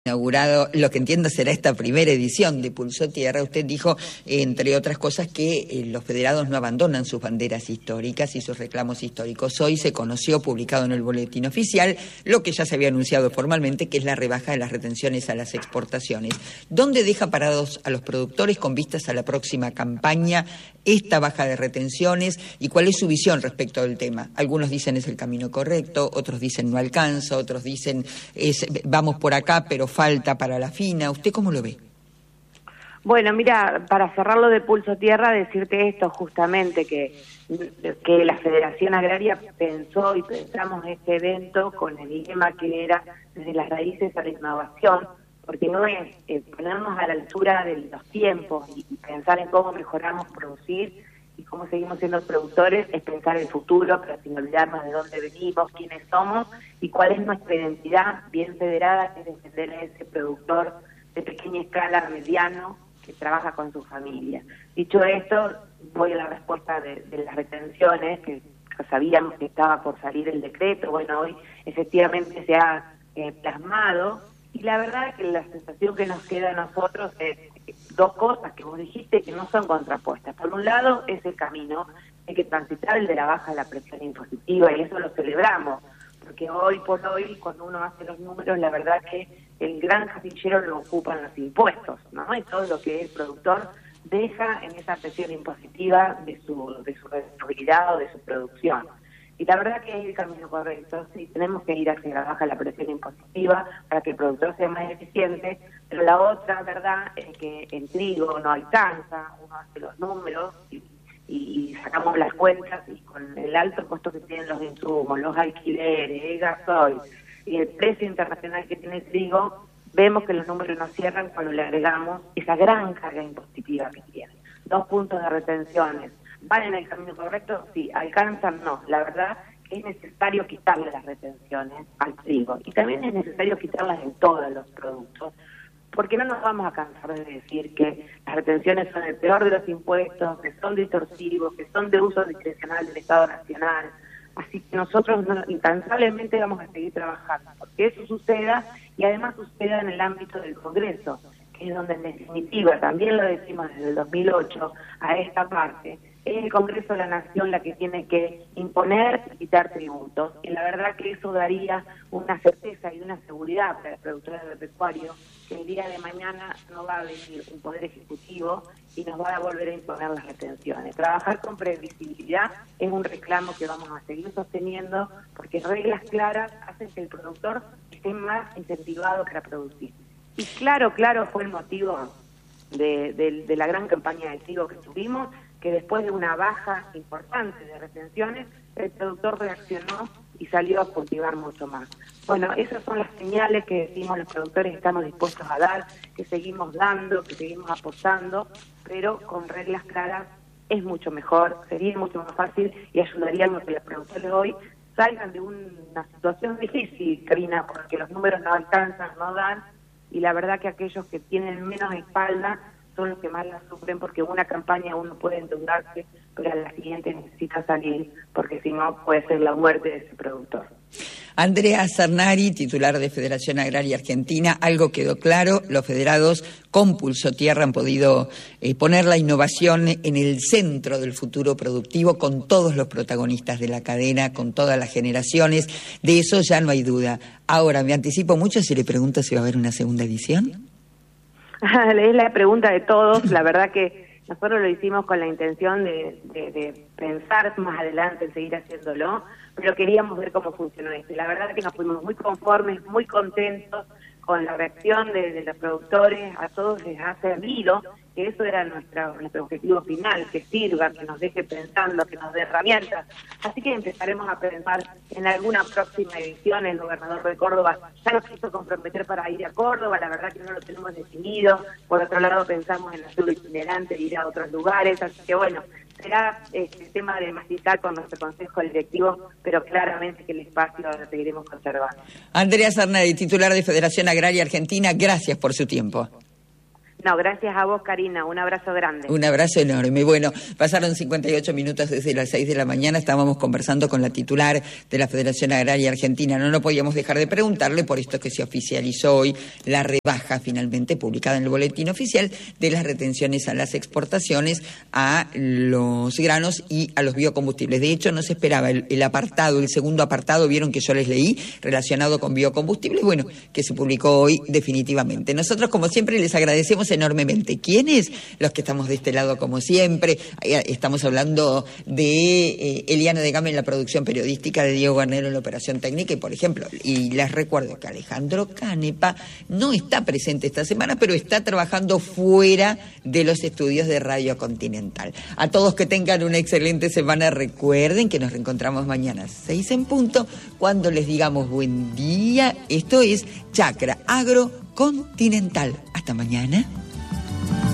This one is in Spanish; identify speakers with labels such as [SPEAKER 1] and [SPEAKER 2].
[SPEAKER 1] Inaugurado, lo que entiendo será esta primera edición de Pulso Tierra. Usted dijo, entre otras cosas, que los federados no abandonan sus banderas históricas y sus reclamos históricos. Hoy se conoció, publicado en el boletín oficial, lo que ya se había anunciado formalmente, que es la rebaja de las retenciones a las exportaciones. ¿Dónde deja parados a los productores con vistas a la próxima campaña esta baja de retenciones y cuál es su visión respecto del tema? Algunos dicen es el camino correcto, otros dicen no alcanza, otros dicen vamos por acá, pero falta para la fina. ¿Usted cómo lo ve?
[SPEAKER 2] Bueno, mira, para cerrarlo de Pulso Tierra, decirte esto justamente, que la Federación Agraria pensó y pensamos este evento con el lema que era desde las raíces a la innovación, porque no es ponernos a la altura de los tiempos y pensar en cómo mejoramos producir y cómo seguimos siendo productores, es pensar el futuro, pero sin olvidarnos de dónde venimos, quiénes somos y cuál es nuestra identidad bien federada, que es defender a ese productor de pequeña escala, mediano, que trabaja con su familia. Dicho esto, voy a la respuesta de las retenciones, que sabíamos que estaba por salir el decreto. Bueno, hoy efectivamente se ha plasmado, y la verdad es que la sensación que nos queda a nosotros es dos cosas que vos dijiste que no son contrapuestas. Por un lado es el camino, hay que transitar el de la baja de la presión impositiva, y eso lo celebramos, porque hoy por hoy, cuando uno hace los números, la verdad que el gran casillero lo ocupan los impuestos, ¿no? Y todo lo que el productor deja en esa presión impositiva de su rentabilidad o de su producción. Y la verdad que es el camino correcto, sí, tenemos que ir hacia la baja de la presión impositiva para que el productor sea más eficiente, pero la otra verdad es que en trigo no alcanza, uno hace los números y sacamos las cuentas, y con el alto costo que tienen los insumos, los alquileres, el gasoil y el precio internacional que tiene el trigo, vemos que los números no cierran cuando le agregamos esa gran carga impositiva que tiene. 2 puntos de retenciones. ¿Van en el camino correcto? Sí. ¿Alcanzan? No. La verdad que es necesario quitarle las retenciones al trigo. Y también es necesario quitarlas en todos los productos, porque no nos vamos a cansar de decir que las retenciones son el peor de los impuestos, que son distorsivos, que son de uso discrecional del Estado Nacional. Así que nosotros incansablemente vamos a seguir trabajando porque eso suceda, y además suceda en el ámbito del Congreso, que es donde en definitiva, también lo decimos desde el 2008 a esta parte, es el Congreso de la Nación la que tiene que imponer y quitar tributos, y la verdad que eso daría una certeza y una seguridad para el productor agropecuario, que el día de mañana no va a venir un poder ejecutivo y nos va a volver a imponer las retenciones. Trabajar con previsibilidad es un reclamo que vamos a seguir sosteniendo, porque reglas claras hacen que el productor esté más incentivado para producir. Y claro fue el motivo de la gran campaña de trigo que tuvimos, que después de una baja importante de retenciones, el productor reaccionó y salió a cultivar mucho más. Bueno, esas son las señales que decimos los productores estamos dispuestos a dar, que seguimos dando, que seguimos apostando, pero con reglas claras es mucho mejor, sería mucho más fácil y ayudaríamos a que los productores hoy salgan de una situación difícil, Karina, porque los números no alcanzan, no dan, y la verdad que aquellos que tienen menos espalda son los que más la sufren, porque una campaña uno puede endeudarse, pero a la siguiente necesita salir, porque si no puede ser la muerte de ese productor.
[SPEAKER 1] Andrea Zarnari, titular de Federación Agraria Argentina, algo quedó claro, los federados con Pulso Tierra han podido poner la innovación en el centro del futuro productivo, con todos los protagonistas de la cadena, con todas las generaciones, de eso ya no hay duda. Ahora, me anticipo mucho si le pregunto si va a haber una segunda edición.
[SPEAKER 2] Es la pregunta de todos. La verdad que nosotros lo hicimos con la intención de pensar más adelante en seguir haciéndolo, pero queríamos ver cómo funcionó esto. Y la verdad que nos fuimos muy conformes, muy contentos con la reacción de los productores. A todos les ha servido, que eso era nuestro objetivo final, que sirva, que nos deje pensando, que nos dé herramientas. Así que empezaremos a pensar en alguna próxima edición. El gobernador de Córdoba ya nos quiso comprometer para ir a Córdoba, la verdad que no lo tenemos definido. Por otro lado pensamos en hacerlo itinerante, ir a otros lugares, así que bueno, será el tema de masticar con nuestro consejo directivo, pero claramente que el espacio lo seguiremos conservando.
[SPEAKER 1] Andrea Zarnari, titular de Federación Agraria Argentina, gracias por su tiempo.
[SPEAKER 2] No, gracias a vos, Karina. Un abrazo grande.
[SPEAKER 1] Un abrazo enorme. Bueno, pasaron 58 minutos desde las 6 de la mañana. Estábamos conversando con la titular de la Federación Agraria Argentina. No podíamos dejar de preguntarle por esto que se oficializó hoy la rebaja finalmente publicada en el boletín oficial de las retenciones a las exportaciones a los granos y a los biocombustibles. De hecho, no se esperaba el segundo apartado, vieron que yo les leí, relacionado con biocombustibles, bueno, que se publicó hoy definitivamente. Nosotros, como siempre, les agradecemos enormemente. ¿Quiénes? Los que estamos de este lado, como siempre. Estamos hablando de Eliana de Gama en la producción periodística, de Diego Garnero en la operación técnica, y por ejemplo, y les recuerdo que Alejandro Canepa no está presente esta semana, pero está trabajando fuera de los estudios de Radio Continental. A todos que tengan una excelente semana, recuerden que nos reencontramos mañana 6 en punto, cuando les digamos buen día. Esto es Chacra Agrocontinental. Hasta mañana.